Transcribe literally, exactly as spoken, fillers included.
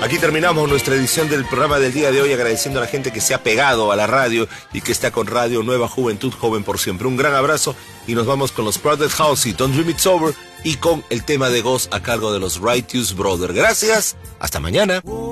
Aquí terminamos nuestra edición del programa del día de hoy, agradeciendo a la gente que se ha pegado a la radio y que está con Radio Nueva Juventud, joven por siempre. Un gran abrazo y nos vamos con los Crowded House y Don't Dream It's Over y con el tema de Ghost a cargo de los Righteous Brothers. Gracias, hasta mañana.